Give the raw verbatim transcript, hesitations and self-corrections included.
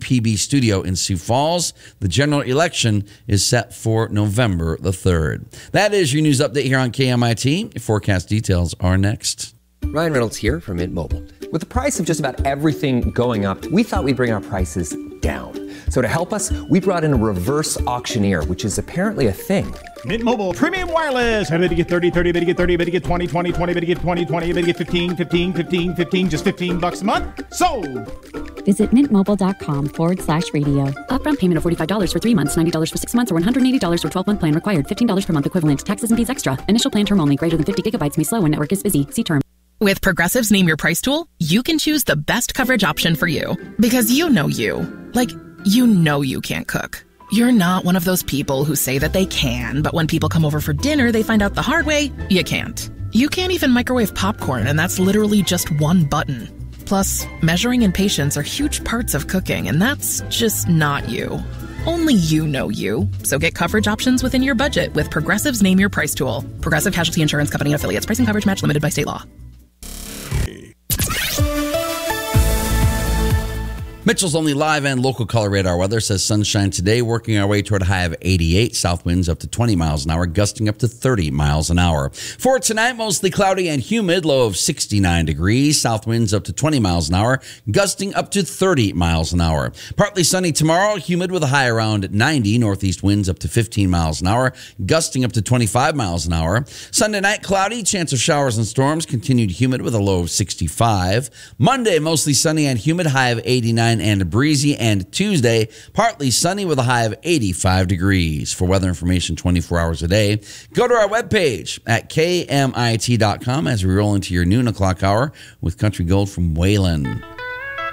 P B studio in Sioux Falls. The general election is set for November the third. That is your news update here on K M I T. Your forecast details are next. Ryan Reynolds here from Mint Mobile. With the price of just about everything going up, we thought we'd bring our prices down. So to help us, we brought in a reverse auctioneer, which is apparently a thing. Mint Mobile Premium Wireless. How to get thirty, thirty, how to get thirty, how to get twenty, twenty, twenty, how to get twenty, twenty, how to get fifteen, fifteen, fifteen, fifteen, just fifteen bucks a month? Sold! Visit mintmobile.com forward slash radio. Upfront payment of forty-five dollars for three months, ninety dollars for six months, or one hundred eighty dollars for twelve-month plan required. fifteen dollars per month equivalent. Taxes and fees extra. Initial plan term only. Greater than fifty gigabytes may slow when network is busy. See term. With Progressive's Name Your Price tool, you can choose the best coverage option for you. Because you know you. Like, you know you can't cook. You're not one of those people who say that they can, but when people come over for dinner, they find out the hard way, you can't. You can't even microwave popcorn, and that's literally just one button. Plus, measuring and patience are huge parts of cooking, and that's just not you. Only you know you. So get coverage options within your budget with Progressive's Name Your Price tool. Progressive Casualty Insurance Company and Affiliates. Pricing coverage match limited by state law. Mitchell's Only live and local color radar weather says sunshine today, working our way toward a high of eighty-eight. South winds up to twenty miles an hour, gusting up to thirty miles an hour. For tonight, mostly cloudy and humid, low of sixty-nine degrees. South winds up to twenty miles an hour, gusting up to thirty miles an hour. Partly sunny tomorrow, humid with a high around ninety. Northeast winds up to fifteen miles an hour, gusting up to twenty-five miles an hour. Sunday night, cloudy, chance of showers and storms, continued humid with a low of sixty-five. Monday, mostly sunny and humid, high of eighty-nine and breezy, and Tuesday partly sunny with a high of eighty-five degrees. For weather information twenty-four hours a day, go to our webpage at K M I T dot com as we roll into your noon o'clock hour with Country Gold from Waylon.